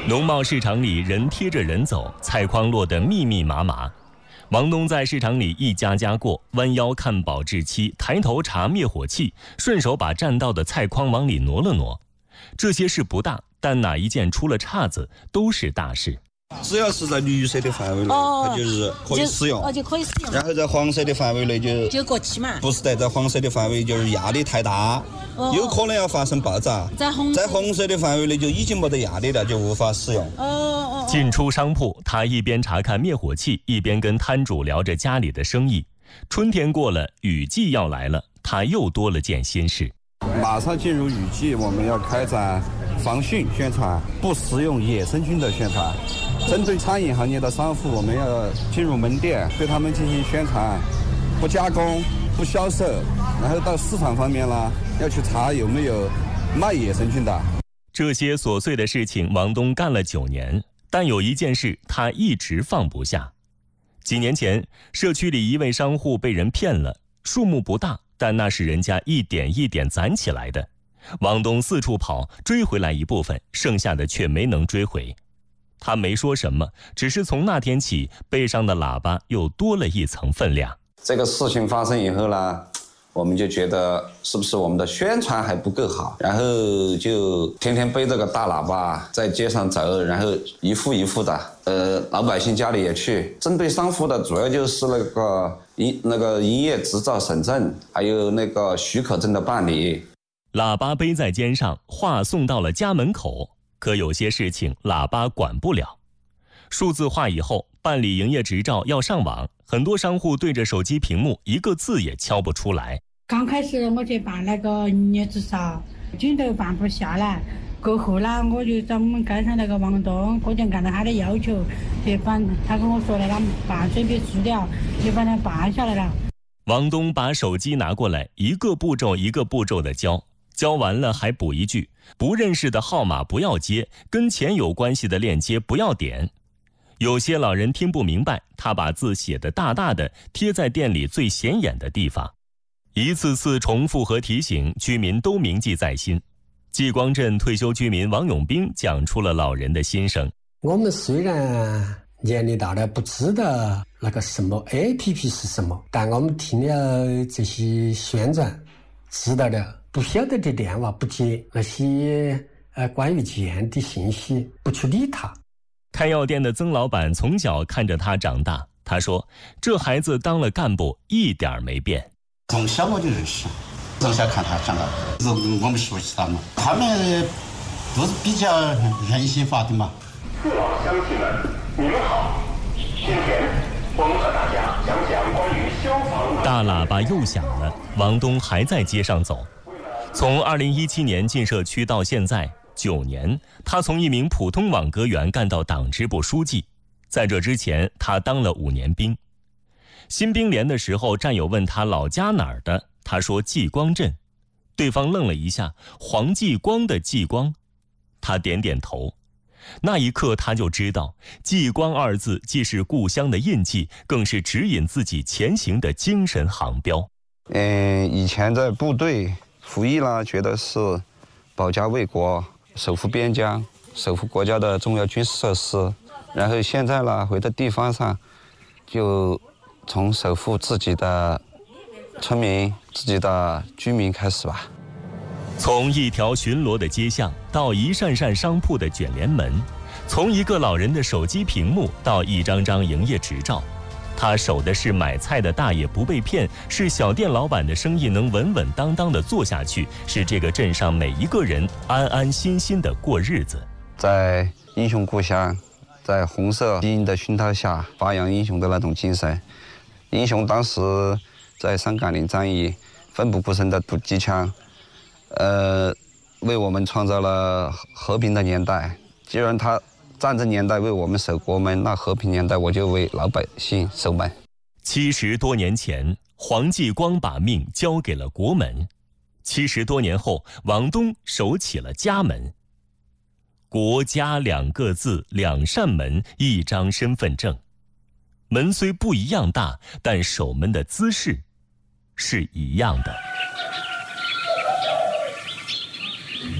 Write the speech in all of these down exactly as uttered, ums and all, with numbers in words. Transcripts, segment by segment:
农贸市场里人贴着人走，菜筐落得密密麻麻。王东在市场里一家家过，弯腰看保质期，抬头查灭火器，顺手把占道的菜筐往里挪了挪。这些事不大，但哪一件出了岔子都是大事。 只要是在绿色的范围内，哦、它就是可以使用， 哦就可以使用。 然后在黄色的范围内就就过期嘛。 不是的，在黄色的范围就是压力太大，哦、有可能要发生爆炸。 在红在红色的范围内就已经没得压力了，就无法使用。 哦哦。 进出商铺，他一边查看灭火器，一边跟摊主聊着家里的生意。春天过了，雨季要来了，他又多了件心事。 马上进入雨季，我们要开展防汛宣传，不食用野生菌的宣传。针对餐饮行业的商户，我们要进入门店，对他们进行宣传，不加工、不销售。然后到市场方面呢，要去查有没有卖野生菌的。 这些琐碎的事情，王东干了九年，但有一件事他一直放不下。几年前，社区里一位商户被人骗了，数目不大，但那是人家一点一点攒起来的。王东四处跑，追回来一部分，剩下的却没能追回。他没说什么，只是从那天起，背上的喇叭又多了一层分量。 这个事情发生以后呢，我们就觉得是不是我们的宣传还不够好，然后就天天背这个大喇叭在街上走，然后一户一户的，呃，老百姓家里也去。针对商户的主要就是那个营那个营业执照审证，还有那个许可证的办理。 喇叭背在肩上，话送到了家门口。可有些事情喇叭管不了。数字化以后，办理营业执照要上网，很多商户对着手机屏幕一个字也敲不出来。 刚开始我去办那个营业执照，紧都办不下来。过后呢，我就找我们街上那个王东，我就按照他的要求去办，他跟我说的，他办水笔输掉，就把它办下来了。 王东把手机拿过来，一个步骤一个步骤的教。教完了还补一句，不认识的号码不要接，跟钱有关系的链接不要点。有些老人听不明白，他把字写得大大的，贴在店里最显眼的地方。一次次重复和提醒，居民都铭记在心。继光镇退休居民王永兵讲出了老人的心声。 我们虽然年龄大了，不知道那个什么 A P P 是什么，但我们听了这些宣传，知道了。不晓得的电话不接，那些呃关于钱的信息不去理他。 开药店的曾老板从小看着他长大，他说这孩子当了干部一点没变。 从小我就认识，从小看他长大，我们熟悉他嘛，他们都是比较人性化的嘛。 父老乡亲们，你们好，今天我们和大家讲讲关于消防。 大喇叭又响了，王东还在街上走。从二零一七年进社区到现在九年，他从一名普通网格员干到党支部书记。在这之前，他当了五年兵。新兵连的时候，战友问他老家哪儿的，他说继光镇。对方愣了一下，黄继光的继光。他点点头。那一刻他就知道，继光二字既是故乡的印记，更是指引自己前行的精神航标。 嗯，以前在部队服役呢，觉得是保家卫国、守护边疆、守护国家的重要军事设施。然后现在呢，回到地方上，就从守护自己的村民、自己的居民开始吧。 从一条巡逻的街巷到一扇扇商铺的卷帘门，从一个老人的手机屏幕到一张张营业执照。他守的是买菜的大爷不被骗，是小店老板的生意能稳稳当当地做下去，是这个镇上每一个人安安心心地过日子。 在英雄故乡，在红色基因的熏陶下，发扬英雄的那种精神。英雄当时在三岗岭战役，奋不顾身地堵机枪，呃，为我们创造了和平的年代。既然他战争年代为我们守国门，那和平年代我就为老百姓守门。 七十多年前，黄继光把命交给了国门；七十多年后，王东守起了家门。国家两个字，两扇门，一张身份证。门虽不一样大，但守门的姿势是一样的。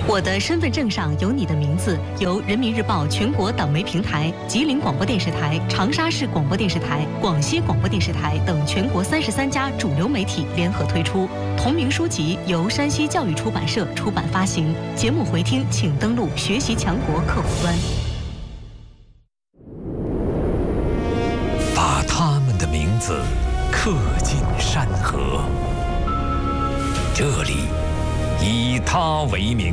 我的身份证上有你的名字，由人民日报全国党媒平台、吉林广播电视台、长沙市广播电视台、广西广播电视台等全国三十三家主流媒体联合推出。同名书籍由山西教育出版社出版发行。节目回听请登录学习强国客户端。 把他们的名字刻进山河，这里以他为名。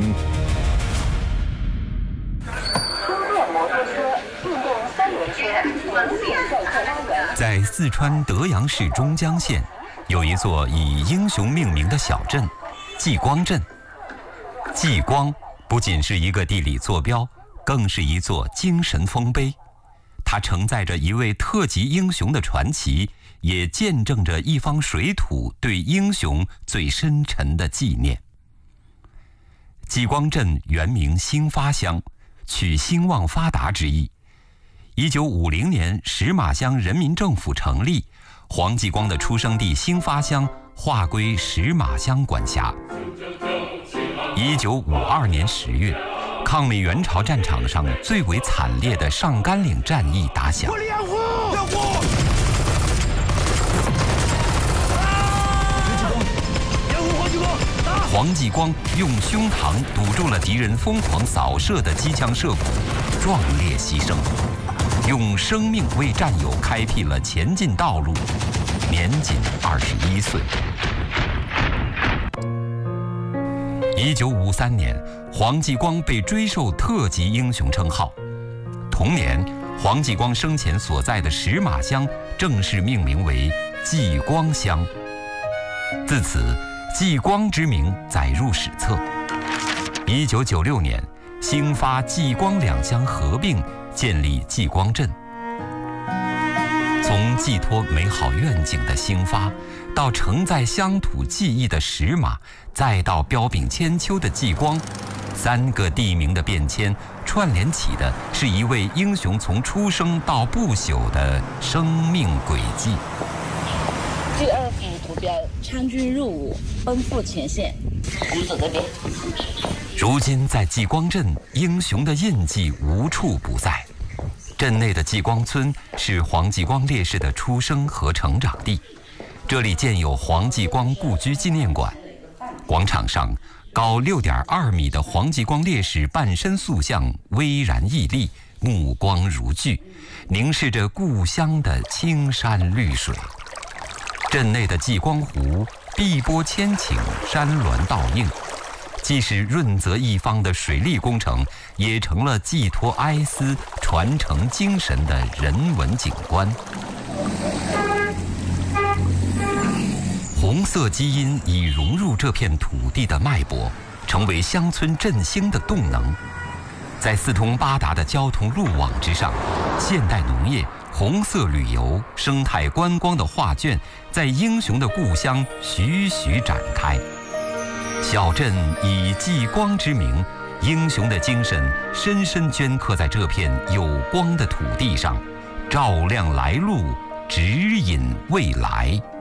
在四川德阳市中江县，有一座以英雄命名的小镇——继光镇。继光不仅是一个地理坐标，更是一座精神丰碑。它承载着一位特级英雄的传奇，也见证着一方水土对英雄最深沉的纪念。继光镇原名兴发乡，取兴旺发达之意。一九五零年，石马乡人民政府成立，黄继光的出生地兴发乡划归石马乡管辖。一九五二年十月，抗美援朝战场上最为惨烈的上甘岭战役打响。黄继光用胸膛堵住了敌人疯狂扫射的机枪射骨，壮烈牺牲，用生命为战友开辟了前进道路，年仅二十一岁。一九五三年，黄继光被追授特级英雄称号。同年，黄继光生前所在的石马乡正式命名为继光乡。自此，继光之名载入史册。一九九六年，兴发、继光两乡合并，建立继光镇。从寄托美好愿景的兴发，到承载乡土记忆的石马，再到彪炳千秋的继光，三个地名的变迁，串联起的是一位英雄从出生到不朽的生命轨迹。 第二幅图标，参军入伍，奔赴前线。我们走这边。 如今在继光镇，英雄的印记无处不在。镇内的继光村是黄继光烈士的出生和成长地，这里建有黄继光故居纪念馆。广场上，高六点二米的黄继光烈士半身塑像巍然屹立，目光如炬，凝视着故乡的青山绿水。镇内的继光湖碧波千顷，山峦倒映，既是润泽一方的水利工程，也成了寄托哀思、传承精神的人文景观。红色基因已融入这片土地的脉搏，成为乡村振兴的动能。在四通八达的交通路网之上，现代农业、红色旅游、生态观光的画卷在英雄的故乡徐徐展开。小镇以继光之名，英雄的精神深深镌刻在这片有光的土地上，照亮来路，指引未来。